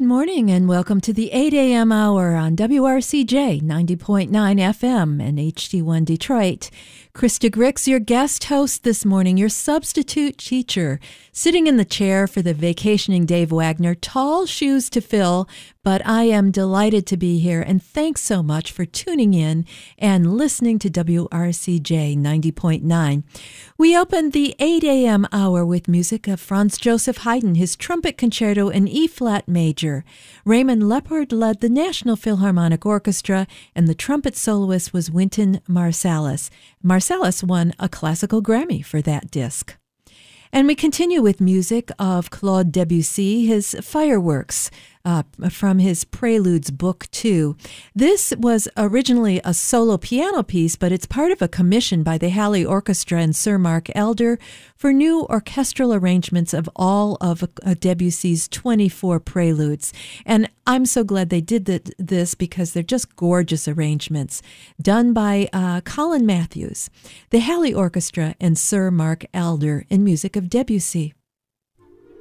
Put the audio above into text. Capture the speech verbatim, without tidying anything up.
morning and welcome to the eight a.m. hour on W R C J ninety point nine F M and H D one Detroit. Krista Grix, your guest host this morning, your substitute teacher, sitting in the chair for the vacationing Dave Wagner. Tall shoes to fill, but I am delighted to be here, and thanks so much for tuning in and listening to W R C J ninety point nine. We opened the eight a.m. hour with music of Franz Joseph Haydn, his trumpet concerto in E-flat major. Raymond Leppard led the National Philharmonic Orchestra, and the trumpet soloist was Wynton Marsalis. Marsalis won a classical Grammy for that disc. And we continue with music of Claude Debussy, his Fireworks, uh, from his Preludes Book two. This was originally a solo piano piece, but it's part of a commission by the Halley Orchestra and Sir Mark Elder for new orchestral arrangements of all of uh, Debussy's twenty-four preludes. And I'm so glad they did th- this because they're just gorgeous arrangements done by uh, Colin Matthews, the Halley Orchestra, and Sir Mark Elder in music of Debussy.